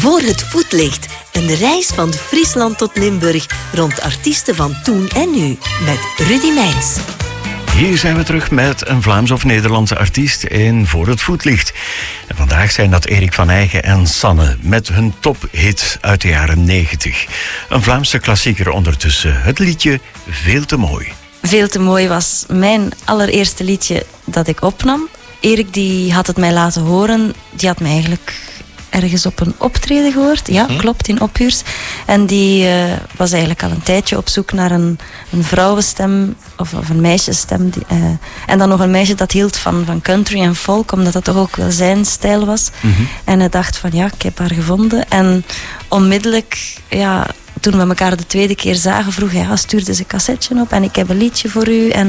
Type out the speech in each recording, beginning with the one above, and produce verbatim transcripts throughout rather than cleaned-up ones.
Voor het voetlicht. Een reis van Friesland tot Limburg rond artiesten van toen en nu. Met Rudy Meijns. Hier zijn we terug met een Vlaams of Nederlandse artiest in Voor het voetlicht. En vandaag zijn dat Erik van Eycken en Sanne met hun tophit uit de jaren negentig. Een Vlaamse klassieker ondertussen. Het liedje Veel te mooi. Veel te mooi was mijn allereerste liedje dat ik opnam. Erik die had het mij laten horen. Die had mij eigenlijk ergens op een optreden gehoord. Ja, hm. klopt, in Ophuurs. En die uh, was eigenlijk al een tijdje op zoek naar een, een vrouwenstem of, of een meisjesstem. Die, uh, en dan nog een meisje dat hield van, van country en folk, omdat dat toch ook wel zijn stijl was. Mm-hmm. En hij dacht van, ja, ik heb haar gevonden. En onmiddellijk, ja, toen we elkaar de tweede keer zagen, vroeg hij, ja, stuurde ze een cassetje op en ik heb een liedje voor u. En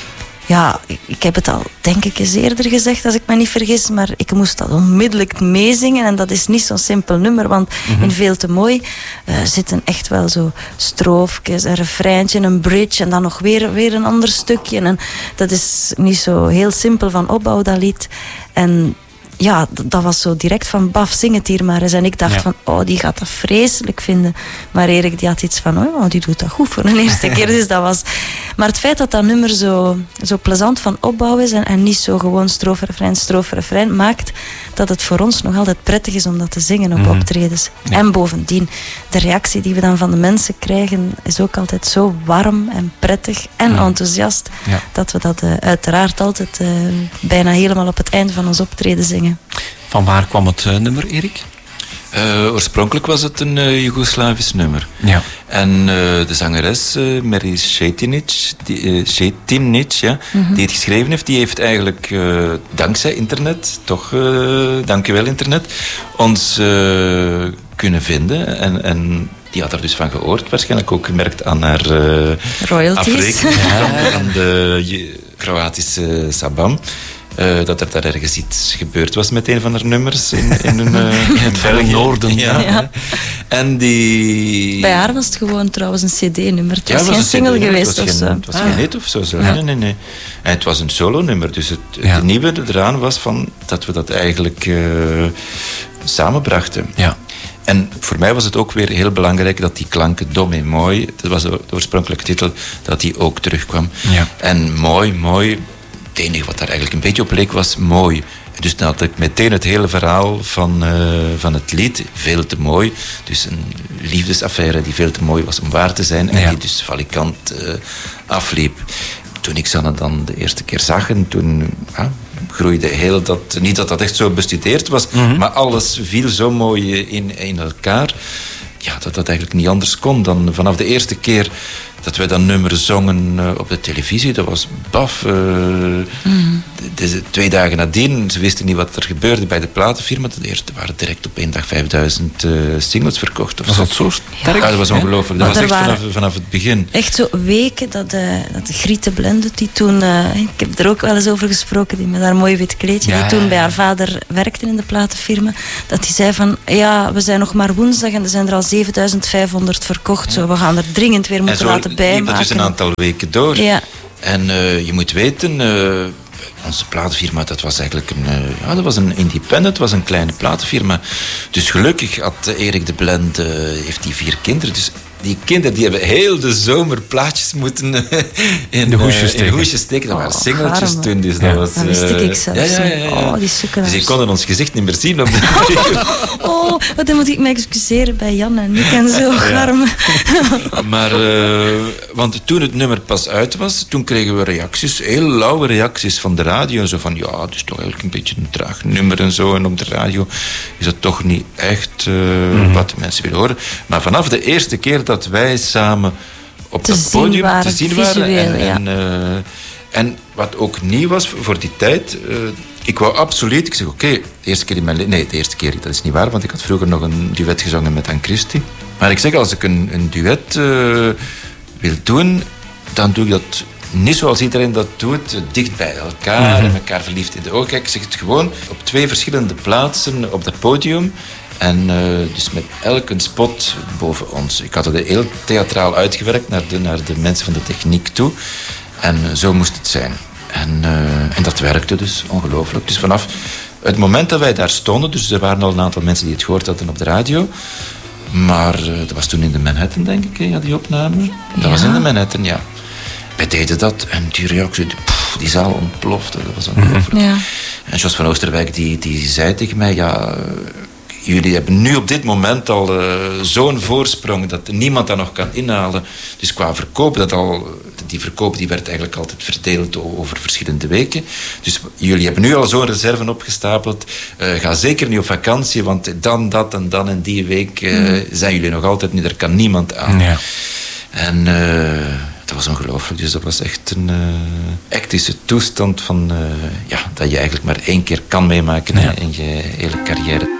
ja, ik heb het al, denk ik, eens eerder gezegd, als ik me niet vergis, maar ik moest dat onmiddellijk meezingen en dat is niet zo'n simpel nummer, want mm-hmm. in Veel te mooi uh, zitten echt wel zo stroofjes, een refreintje, een bridge en dan nog weer, weer een ander stukje. En dat is niet zo heel simpel van opbouw, dat lied. En ja, dat was zo direct van, baf, zing het hier maar eens. En ik dacht ja. van, oh, die gaat dat vreselijk vinden. Maar Erik, die had iets van, oh, die doet dat goed voor een eerste keer. Dus dat was... Maar het feit dat dat nummer zo, zo plezant van opbouw is en, en niet zo gewoon strofe, refrein, strofe, refrein, maakt dat het voor ons nog altijd prettig is om dat te zingen op mm. optredens. Ja. En bovendien, de reactie die we dan van de mensen krijgen is ook altijd zo warm en prettig en mm. enthousiast, ja. dat we dat uh, uiteraard altijd uh, bijna helemaal op het einde van ons optreden zingen. Van waar kwam het uh, nummer, Erik? Uh, oorspronkelijk was het een uh, Joegoslavisch nummer. Ja. En uh, de zangeres, uh, Mary Cetinic, die, uh, Cetinic, ja, mm-hmm. die het geschreven heeft, die heeft eigenlijk uh, dankzij internet, toch, uh, dankjewel internet, ons uh, kunnen vinden. En, en die had er dus van gehoord, waarschijnlijk ook gemerkt aan haar uh, royalties. afrekening van, van de uh, Kroatische Sabam. Uh, dat er daar ergens iets gebeurd was met een van haar nummers in, in, een, uh, in het verre noorden. Ja. Ja. En die... Bij haar was het gewoon trouwens een cd-nummer. Het ja, was, was geen single geweest het was of geen, zo. Het was ah. geen hit of zo. zo. Ja. Nee, nee, nee. En het was een solo-nummer. Dus het, ja. het nieuwe eraan was van dat we dat eigenlijk uh, samenbrachten. Ja. En voor mij was het ook weer heel belangrijk dat die klanken dom en mooi, dat was de oorspronkelijke titel, dat die ook terugkwam. Ja. En mooi, mooi... Het enige wat daar eigenlijk een beetje op leek was mooi. Dus dan had ik meteen het hele verhaal van, uh, van het lied, veel te mooi. Dus een liefdesaffaire die veel te mooi was om waar te zijn. En ja. die dus valikant uh, afliep. Toen ik Sanne dan de eerste keer zag, en toen ja, groeide heel dat... Niet dat dat echt zo bestudeerd was, mm-hmm. maar alles viel zo mooi in, in elkaar. Ja, dat dat eigenlijk niet anders kon dan vanaf de eerste keer dat wij dat nummer zongen uh, op de televisie. Dat was baf. Uh, mm. de, de, twee dagen nadien, ze wisten niet wat er gebeurde bij de platenfirma. Er waren direct op één dag vijfduizend uh, singles verkocht. Of was zo. dat zo sterk? Ja, dat was ongelooflijk. Dat maar was echt vanaf, vanaf het begin. Echt zo weken dat de, dat de Griete Blende, die toen... Uh, ik heb er ook wel eens over gesproken, die met haar mooi wit kleedje, ja, die toen bij haar vader werkte in de platenfirma, dat die zei van, ja, we zijn nog maar woensdag en er zijn er al zevenduizend vijfhonderd verkocht. Zo, we gaan er dringend weer moeten laten bijmaken. Dat is een aantal weken door. Ja. En uh, je moet weten, uh, onze platenfirma, dat was eigenlijk een, uh, ja, dat was een independent, was een kleine platenfirma. Dus gelukkig had Erik de Blend, uh, heeft die vier kinderen. Dus die kinderen die hebben heel de zomer plaatjes moeten in de hoesjes steken. Uh, steken. Dat oh, waren singeltjes garme. toen. Dus ja. dat was, dat wist ik, ik zelfs. Ja, ja, ja, ja. Oh, die sukkelaars. Dus die konden ons gezicht niet meer zien. Op de oh, dan moet ik me excuseren bij Jan en Nick en zo. Garme. Maar, uh, want toen het nummer pas uit was, toen kregen we reacties, heel lauwe reacties van de radio. Zo van, ja, het is toch eigenlijk een beetje een traag nummer en zo. En op de radio is het toch niet echt uh, mm-hmm. wat de mensen willen horen. Maar vanaf de eerte keer dat wij samen op te dat podium waren, te zien waren. Visueel, En, ja. en, uh, en wat ook nieuw was voor die tijd... Uh, ik wou absoluut... Ik zeg, oké, okay, de eerste keer in mijn leven... Nee, de eerste keer, dat is niet waar, want ik had vroeger nog een duet gezongen met Anne Christie. Maar ik zeg, als ik een, een duet uh, wil doen, dan doe ik dat niet zoals iedereen dat doet, dicht bij elkaar mm-hmm. en elkaar verliefd in de ogen. Kijk, ik zeg het gewoon op twee verschillende plaatsen op dat podium. En uh, dus met elk een spot boven ons. Ik had het heel theatraal uitgewerkt naar de, naar de mensen van de techniek toe. En uh, zo moest het zijn. En, uh, en dat werkte dus ongelooflijk. Dus vanaf Het moment dat wij daar stonden, dus er waren al een aantal mensen die het gehoord hadden op de radio. Maar uh, dat was toen in de Manhattan, denk ik, hè, ja, die opname. Dat Ja. was in de Manhattan, ja. Wij deden dat en die reactie, pff, die zaal ontplofte. Dat was ongelooflijk. Ja. En Jos van Oosterwijk die, die zei tegen mij, ja, uh, jullie hebben nu op dit moment al uh, zo'n voorsprong dat niemand dat nog kan inhalen. Dus qua verkoop, dat al, die verkoop die werd eigenlijk altijd verdeeld over verschillende weken. Dus jullie hebben nu al zo'n reserve opgestapeld. Uh, ga zeker niet op vakantie, want dan, dat en dan en die week uh, mm. zijn jullie nog altijd niet. Er kan niemand aan. Ja. En uh, dat was ongelooflijk. Dus dat was echt een uh, hectische toestand van, uh, ja, dat je eigenlijk maar één keer kan meemaken, ja, in je hele carrière.